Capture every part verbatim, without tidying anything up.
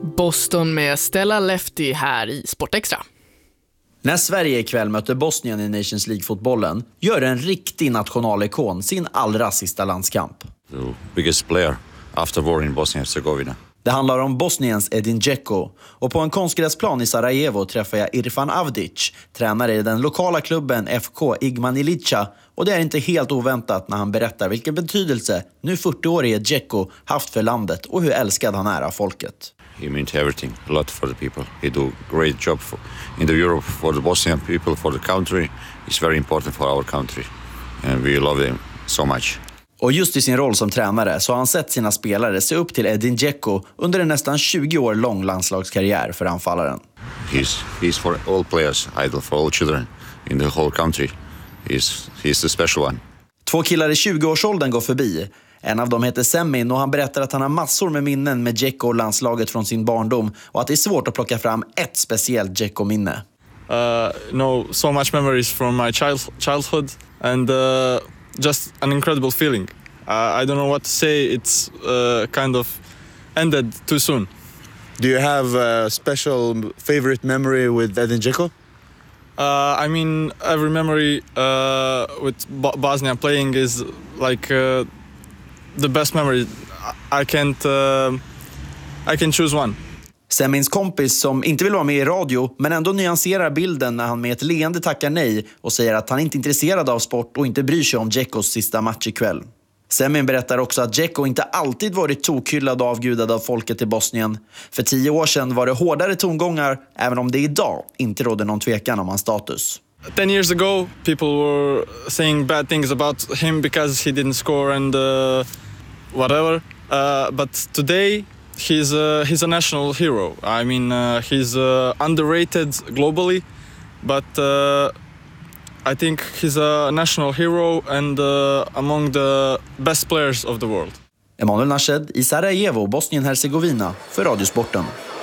Boston med Stella Lefty här i Sportextra. När Sverige ikväll möter Bosnien i Nations League-fotbollen gör en riktig nationalikon sin allra sista landskamp. The biggest player after war in Bosnia-Herzegovina. Det handlar om Bosniens Edin Dzeko, och på en konstgräsplan i Sarajevo träffar jag Irfan Avdic, tränare i den lokala klubben F K Igman Ilica, och det är inte helt oväntat när han berättar vilken betydelse nu fyrtioårige Dzeko haft för landet och hur älskad han är av folket. He meant everything, a lot for the people. He do great job for, in the Europe for the Bosnian people, for the country. It's very important for our country and we love him so much. Och just i sin roll som tränare så har han sett sina spelare se upp till Edin Dzeko under en nästan tjugo år lång landslagskarriär för anfallaren. He's, he's for all players, idol for all children in the whole country. He's, he's the special one. Två killar i tjugo-årsåldern går förbi. En av dem heter Semin och han berättar att han har massor med minnen med Dzeko och landslaget från sin barndom och att det är svårt att plocka fram ett speciellt Dzeko-minne. Uh, no, so much memories from my child, childhood and uh, just an incredible feeling. Uh, I don't know what to say. It's uh, kind of ended too soon. Do you have a special favorite memory with Edin Dzeko? Uh, I mean, every memory uh, with Bo- Bosnia playing is like uh, the best memory. I can't. Uh, I can choose one. Semins kompis som inte vill vara med i radio men ändå nyanserar bilden när han med ett leende tackar nej och säger att han inte är intresserad av sport och inte bryr sig om Dzekos sista match ikväll. Semin berättar också att Dzeko inte alltid varit tokhyllad och avgudad av folket i Bosnien. För tio år sedan var det hårdare tongångar, även om det idag inte råder någon tvekan om hans status. Ten years ago, people were saying bad things about him because he didn't score and uh, whatever. Uh, but today, he's a, he's a national hero. I mean, uh, he's uh, underrated globally, but uh, I think he's a national hero and uh, among the best players of the world. Emanuel Nashed i Sarajevo, Bosnien-Herzegovina för Radiosporten.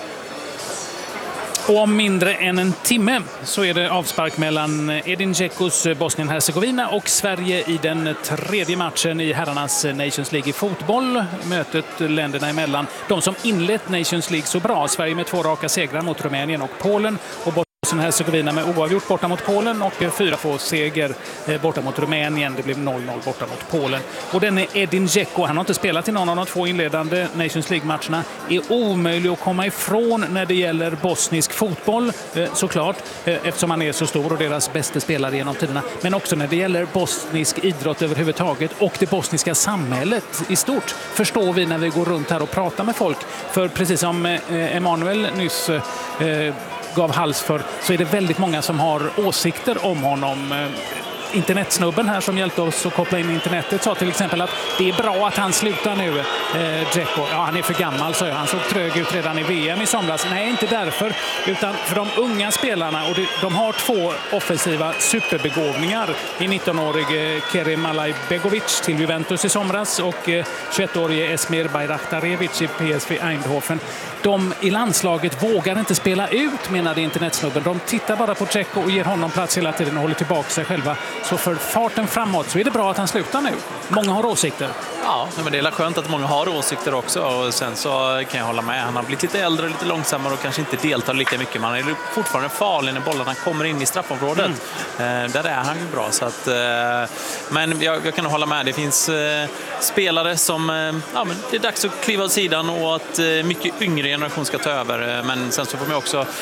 Och om mindre än en timme så är det avspark mellan Edin Dzekos Bosnien-Herzegovina och Sverige i den tredje matchen i herrarnas Nations League i fotboll. Mötet länderna emellan. De som inlett Nations League så bra. Sverige med två raka segrar mot Rumänien och Polen och Bosnien-Herzegovina med oavgjort borta mot Polen och fyra två seger borta mot Rumänien. Det blev noll noll borta mot Polen. Och den är Edin Dzeko. Han har inte spelat i någon av de två inledande Nations League-matcherna. Är omöjlig att komma ifrån när det gäller bosnisk fotboll, såklart, eftersom han är så stor och deras bästa spelare genom tiderna. Men också när det gäller bosnisk idrott överhuvudtaget och det bosniska samhället i stort, förstår vi när vi går runt här och pratar med folk. För precis som Emanuel nyss gav hals för, så är det väldigt många som har åsikter om honom. Internetsnubben här som hjälpte oss att koppla in internetet sa till exempel att det är bra att han slutar nu, eh, Dzeko. Ja, han är för gammal, så han såg trög ut redan i V M i somras. Nej, inte därför, utan för de unga spelarna, och de har två offensiva superbegåvningar i nittonårige Kerim Alajbegovic till Juventus i somras och eh, tjugoettårige Esmir Bayraktarevic i P S V Eindhoven. De i landslaget vågar inte spela ut, menade internetsnubben. De tittar bara på Dzeko och ger honom plats hela tiden och håller tillbaka sig själva. Så för farten framåt så är det bra att han slutar nu. Många har åsikter. Ja, men det är skönt att många har åsikter också. Och sen så kan jag hålla med. Han har blivit lite äldre, lite långsammare och kanske inte deltar lika mycket. Men han är fortfarande farlig när bollarna kommer in i straffområdet. Mm. Där är han ju bra. Så att, men jag, jag kan hålla med. Det finns spelare som... Ja, men det är dags att kliva åt sidan och att mycket yngre generation ska ta över. Men sen så får man också